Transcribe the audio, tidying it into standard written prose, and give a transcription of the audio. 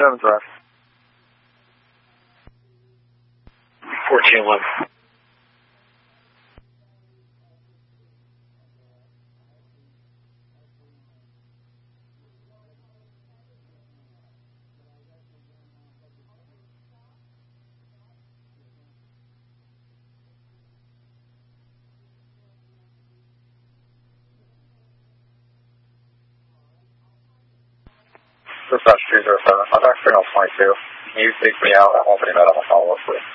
Devon Drive. 1411. Dispatch 207, contact signal 22. Can you take me out? I won't be met on the follow-up, please.